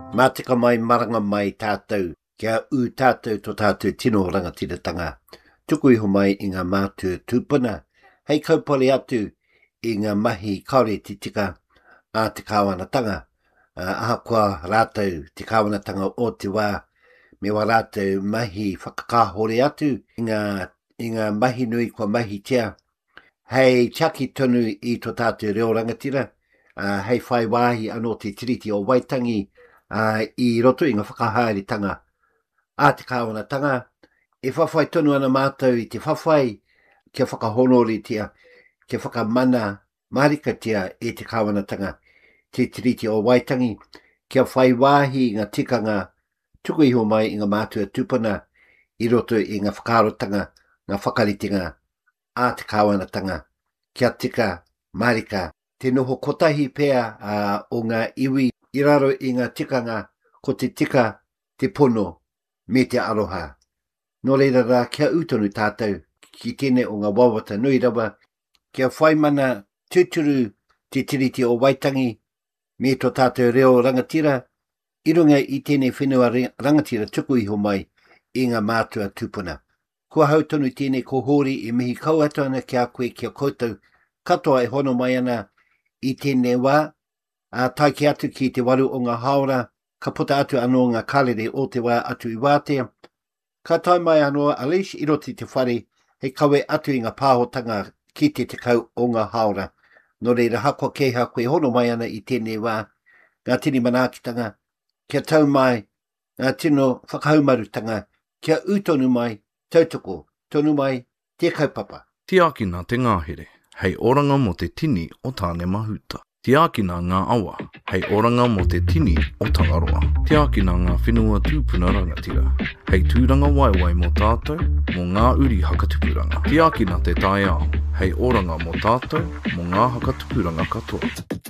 Mā tika mai maranga mai tātou, kia u tātou to tātou tino rangatiratanga. Tuku iho mai i ngā mātua tūpuna, hei kaupole atu i ngā mahi kaore te tika a te kāwanatanga. Aha kua rātou te kāwanatanga o te wā, me wā rātou mahi whakakāhore atu i ngā mahi nui kua mahi tia. Hei tiaki tonu i to tātou reo rangatira, hei whai wāhi anō te tiriti o Waitangi, I roto i ngā whakahaeritanga a te kāwanatanga, e whawhai tonu ana mātou i te whawhai kia whakahonori tia, kia whakamana marika tia e te kāwanatanga, te tiriti o Waitangi, kia whai wāhi ngā tikanga tuku iho mai i ngā mātua tūpuna i roto i ngā whakarotanga, ngā whakaritinga a te kāwanatanga, kia tika marika, te noho kotahi pēr o ngā iwi, I raro i ngā tikanga ko te tika te pono me te aroha. Nō reira rā kia utonu tātou ki tēnei o ngā wawata nui rawa, kia whaimana tūturu te tiriti o Waitangi me tō tātou reo rangatira, I runga I tēnei whenua rangatira tuku iho mai I ngā mātua tūpuna. Kua hautonu tēnei ko hori I mihi kauato ana kia koe kia koutou, katoa e hono mai ana I tēnei wā, tai ki atu ki te waru o ngā haora, ka puta atu anō ngā karere o te wā atu I wātea. Ka tai mai anō alish I roti te whare, hei kawe atu I ngā pāhotanga ki te kau o ngā haora. Nō reira hako keha koe hono mai ana I tēnei wā, ngā tini manaakitanga, kia tau mai, ngā tino whakahaumarutanga, kia utonu mai, tautoko, tonu mai, te kaupapa. Tiakina te ngāhere, hei oranga mo te tini o tāne mahuta. Tiakina ngā awa, hei oranga mo te tini o Tangaroa. Tiakina ngā whenua tūpuna rangatira, hei tūranga waiwai mo tātou, mo ngā uri hakatupuranga. Tiakina te tai ao, hei oranga mo tātou, mo ngā hakatupuranga katoa.